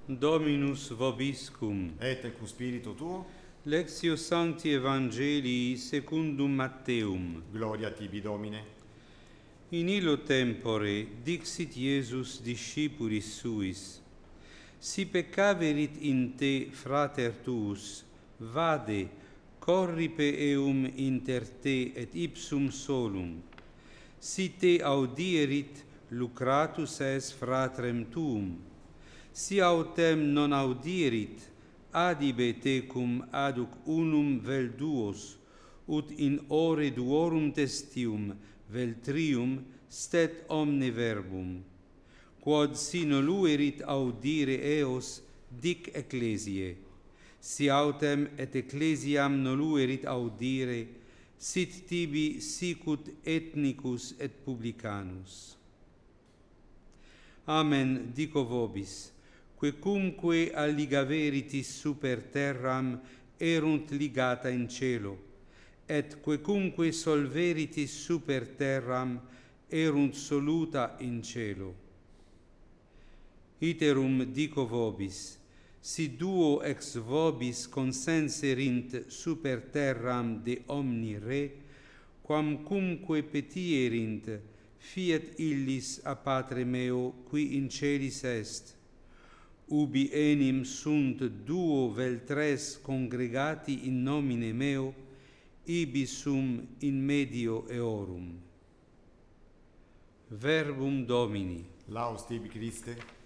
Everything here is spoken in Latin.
Dominus vobiscum. Et cum spiritu tuo, Lectio Sancti Evangelii secundum Matteum. gloria tibi Domine. In illo tempore dixit Iesus discipulis suis: Si peccaverit in te frater tuus, vade, corripe eum inter te et ipsum solum. Si te audierit, lucratus es fratrem tuum. Si autem non audierit, adibe tecum aduc unum vel duos, ut in ore duorum testium vel trium stet omne verbum. Quod si noluerit audire eos, dic ecclesiae. Si autem et ecclesiam noluerit audire, sit tibi sicut ethnicus et publicanus. Amen, dico vobis, quecumque alligaveritis super terram erunt ligata in cielo, et quecumque solveritis super terram erunt soluta in cielo. Iterum dico vobis, si duo ex vobis consenserint super terram de omni re, quamcumque petierint, fiat illis a Patre meo qui in celis est. Ubi enim sunt duo vel tres congregati in nomine meo, ibi sum in medio eorum. Verbum Domini. Laus tibi Christe.